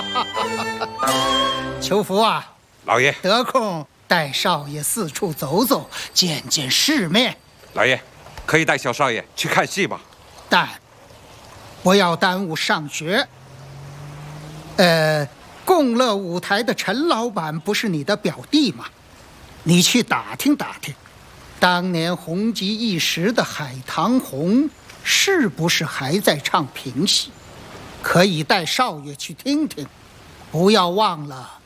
求福啊， 老爷， 得空带少爷四处走走，见见世面。 老爷，可以带小少爷去看戏吗？ 但不要耽误上学。共乐舞台的陈老板不是你的表弟吗？你去打听打听，当年红极一时的海棠红是不是还在唱评戏？可以带少爷去听听。不要忘了